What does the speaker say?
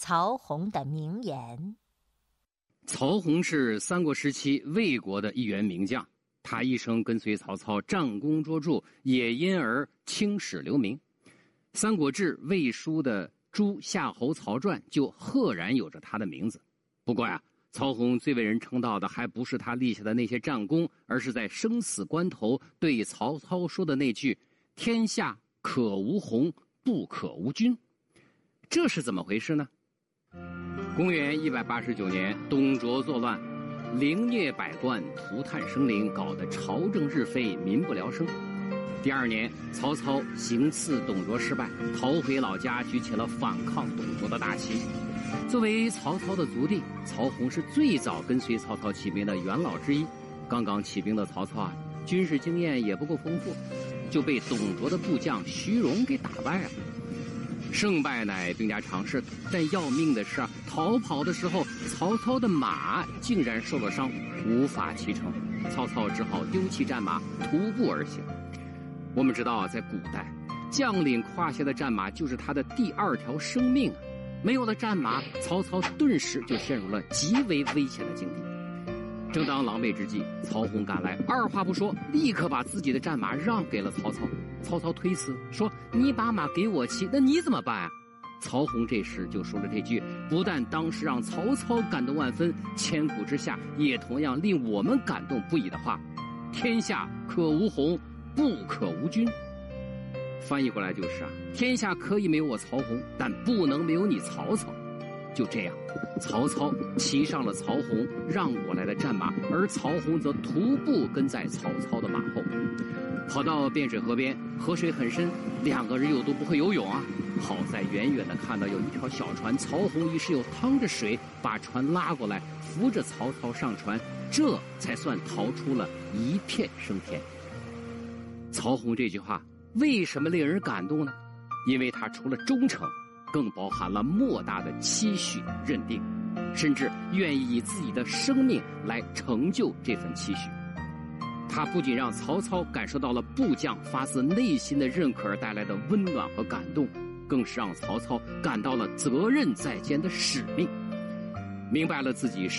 曹洪的名言。 曹洪是三国时期魏国的一员名将，他一生跟随曹操战功卓著，也因而青史留名。《三国志》魏书的《诸夏侯曹传》就赫然有着他的名字。不过曹洪最为人称道的还不是他立下的那些战功，而是在生死关头对曹操说的那句“天下可无洪，不可无君”。这是怎么回事呢？公元189年，董卓作乱，凌虐百官，涂炭生灵，搞得朝政日非，民不聊生。第二年，曹操行刺董卓失败，逃回老家，举起了反抗董卓的大旗。作为曹操的族弟，曹洪是最早跟随曹操起兵的元老之一。刚刚起兵的曹操军事经验也不够丰富，就被董卓的部将徐荣给打败了。胜败乃兵家常事，但要命的是逃跑的时候，曹操的马竟然受了伤，无法骑乘。曹操只好丢弃战马，徒步而行。我们知道在古代，将领胯下的战马就是他的第二条生命没有了战马，曹操顿时就陷入了极为危险的境地。正当狼狈之际，曹洪赶来，二话不说，立刻把自己的战马让给了曹操。曹操推辞说：“你把马给我骑，那你怎么办曹洪这时就说了这句，不但当时让曹操感动万分，千古之下也同样令我们感动不已的话：“天下可无洪，不可无君。”翻译过来就是天下可以没有我曹洪，但不能没有你曹操。就这样，曹操骑上了曹洪让过来的战马，而曹洪则徒步跟在曹操的马后，跑到汴水河边，河水很深，两个人又都不会游泳好在远远的看到有一条小船，曹洪于是又趟着水把船拉过来，扶着曹操上船，这才算逃出了一片升天。曹洪这句话为什么令人感动呢？因为他除了忠诚，更包含了莫大的期许、认定，甚至愿意以自己的生命来成就这份期许。他不仅让曹操感受到了部将发自内心的认可而带来的温暖和感动，更是让曹操感到了责任在肩的使命，明白了自己